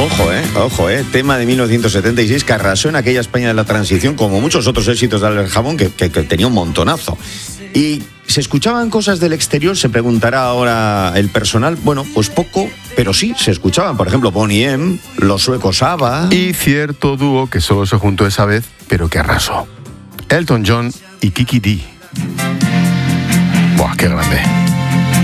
Ojo, tema de 1976 que arrasó en aquella España de la transición, como muchos otros éxitos de Albert Hammond, que tenía un montonazo. Y se escuchaban cosas del exterior, se preguntará ahora el personal. Bueno, pues poco, pero sí, se escuchaban. Por ejemplo, Boney M, los suecos ABBA. Y cierto dúo que solo se juntó esa vez, pero que arrasó. Elton John y Kiki Dee. ¡Buah, qué grande!